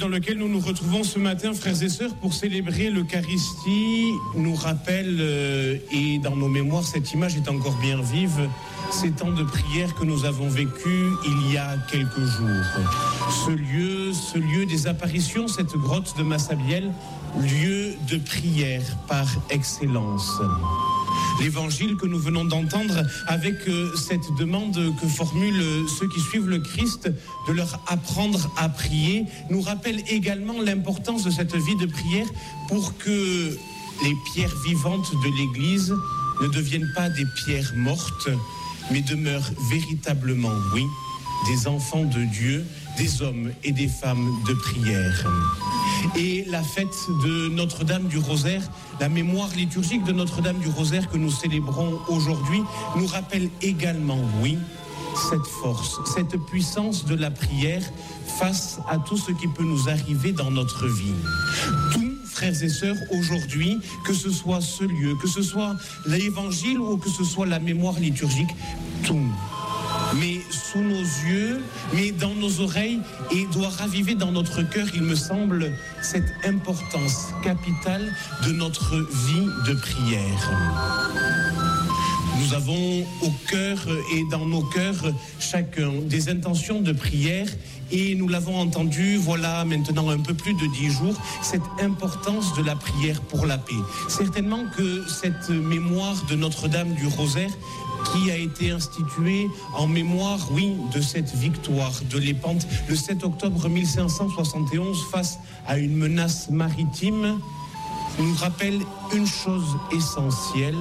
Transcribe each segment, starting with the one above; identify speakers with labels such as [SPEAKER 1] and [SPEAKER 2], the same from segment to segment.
[SPEAKER 1] dans lequel nous nous retrouvons ce matin, frères et sœurs, pour célébrer l'Eucharistie, nous rappelle, et dans nos mémoires, cette image est encore bien vive, ces temps de prière que nous avons vécus il y a quelques jours. Ce lieu des apparitions, cette grotte de Massabielle, lieu de prière par excellence. L'évangile que nous venons d'entendre avec cette demande que formulent ceux qui suivent le Christ de leur apprendre à prier nous rappelle également l'importance de cette vie de prière pour que les pierres vivantes de l'Église ne deviennent pas des pierres mortes mais demeurent véritablement, oui, des enfants de Dieu, des hommes et des femmes de prière. Et la fête de Notre-Dame du Rosaire, la mémoire liturgique de Notre-Dame du Rosaire que nous célébrons aujourd'hui, nous rappelle également, oui, cette force, cette puissance de la prière face à tout ce qui peut nous arriver dans notre vie. Tout, frères et sœurs, aujourd'hui, que ce soit ce lieu, que ce soit l'évangile ou que ce soit la mémoire liturgique, tout. Mais sous nos yeux, mais dans nos oreilles, et doit raviver dans notre cœur, il me semble, cette importance capitale de notre vie de prière. Nous avons au cœur et dans nos cœurs chacun des intentions de prière et nous l'avons entendu, voilà maintenant un peu plus de 10 jours, cette importance de la prière pour la paix. Certainement que cette mémoire de Notre-Dame du Rosaire qui a été instituée en mémoire, oui, de cette victoire de Lépante le 7 octobre 1571 face à une menace maritime, nous rappelle une chose essentielle: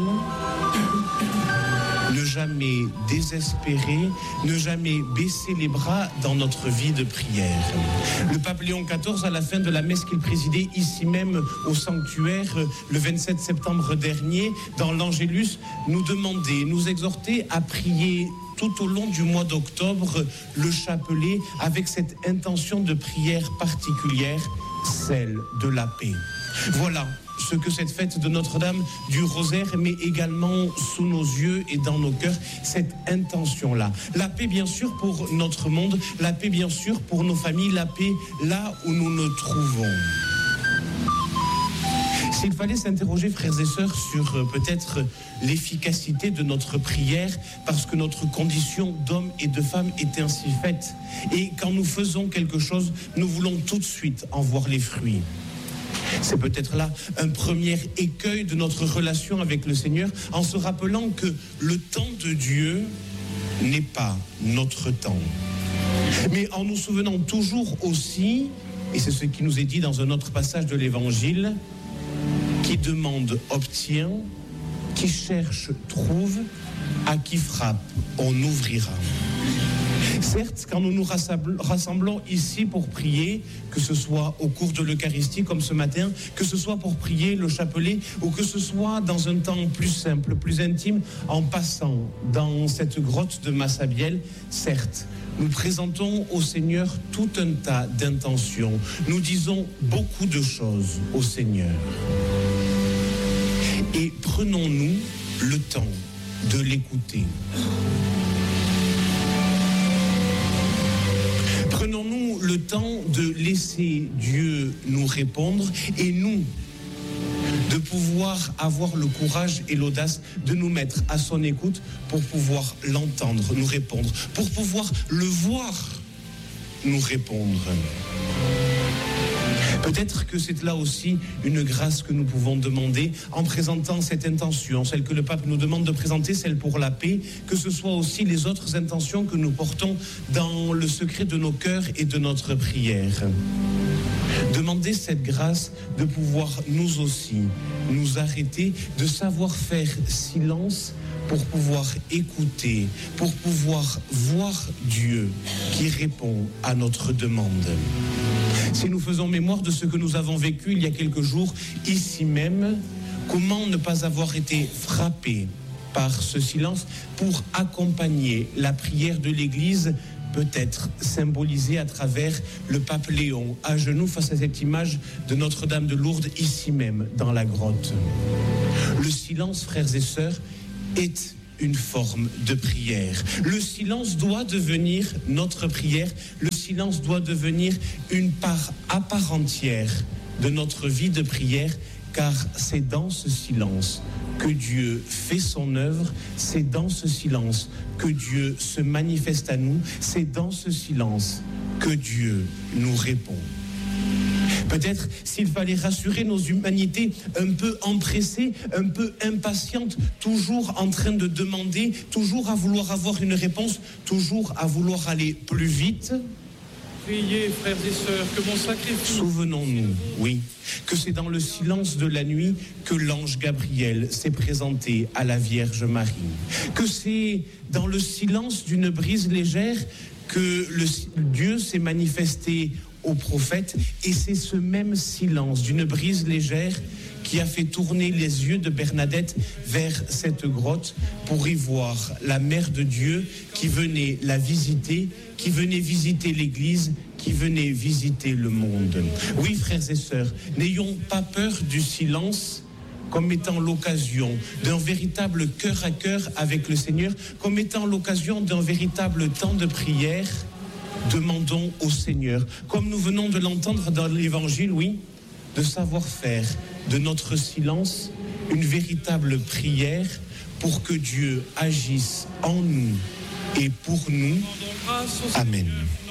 [SPEAKER 1] ne jamais désespérer, ne jamais baisser les bras dans notre vie de prière. Le pape Léon XIV, à la fin de la messe qu'il présidait ici même au sanctuaire le 27 septembre dernier, dans l'Angélus, nous demandait, nous exhortait à prier tout au long du mois d'octobre le chapelet avec cette intention de prière particulière, celle de la paix. Voilà ce que cette fête de Notre-Dame du Rosaire met également sous nos yeux et dans nos cœurs, cette intention-là. La paix, bien sûr, pour notre monde, la paix, bien sûr, pour nos familles, la paix là où nous nous trouvons. S'il fallait s'interroger, frères et sœurs, sur peut-être l'efficacité de notre prière, parce que notre condition d'homme et de femme est ainsi faite, et quand nous faisons quelque chose, nous voulons tout de suite en voir les fruits. C'est peut-être là un premier écueil de notre relation avec le Seigneur, en se rappelant que le temps de Dieu n'est pas notre temps. Mais en nous souvenant toujours aussi, et c'est ce qui nous est dit dans un autre passage de l'Évangile, qui demande obtient, qui cherche trouve, à qui frappe on ouvrira. Certes, quand nous nous rassemblons ici pour prier, que ce soit au cours de l'Eucharistie comme ce matin, que ce soit pour prier le chapelet ou que ce soit dans un temps plus simple, plus intime, en passant dans cette grotte de Massabielle, certes, nous présentons au Seigneur tout un tas d'intentions. Nous disons beaucoup de choses au Seigneur. Et prenons-nous le temps de l'écouter. Prenons-nous le temps de laisser Dieu nous répondre et nous, de pouvoir avoir le courage et l'audace de nous mettre à son écoute pour pouvoir l'entendre, nous répondre, pour pouvoir le voir nous répondre. Peut-être que c'est là aussi une grâce que nous pouvons demander en présentant cette intention, celle que le pape nous demande de présenter, celle pour la paix, que ce soit aussi les autres intentions que nous portons dans le secret de nos cœurs et de notre prière. Demander cette grâce de pouvoir nous aussi nous arrêter, de savoir faire silence pour pouvoir écouter, pour pouvoir voir Dieu qui répond à notre demande. Si nous faisons mémoire de ce que nous avons vécu il y a quelques jours, ici même, comment ne pas avoir été frappé par ce silence pour accompagner la prière de l'Église, peut-être symbolisée à travers le pape Léon, à genoux face à cette image de Notre-Dame de Lourdes, ici même, dans la grotte. Le silence, frères et sœurs, est une forme de prière. Le silence doit devenir notre prière. Le silence doit devenir une part à part entière de notre vie de prière, car c'est dans ce silence que Dieu fait son œuvre, c'est dans ce silence que Dieu se manifeste à nous, c'est dans ce silence que Dieu nous répond. Peut-être s'il fallait rassurer nos humanités un peu empressées, un peu impatientes, toujours en train de demander, toujours à vouloir avoir une réponse, toujours à vouloir aller plus vite.
[SPEAKER 2] Priez, frères et sœurs, que mon sacrifice...
[SPEAKER 1] Souvenons-nous, oui, que c'est dans le silence de la nuit que l'ange Gabriel s'est présenté à la Vierge Marie. Que c'est dans le silence d'une brise légère que Dieu s'est manifesté au prophète, et c'est ce même silence d'une brise légère qui a fait tourner les yeux de Bernadette vers cette grotte pour y voir la Mère de Dieu qui venait la visiter, qui venait visiter l'Église, qui venait visiter le monde. Oui, frères et sœurs, n'ayons pas peur du silence comme étant l'occasion d'un véritable cœur à cœur avec le Seigneur, comme étant l'occasion d'un véritable temps de prière. Demandons au Seigneur, comme nous venons de l'entendre dans l'Évangile, oui, de savoir faire de notre silence une véritable prière pour que Dieu agisse en nous et pour nous. Amen.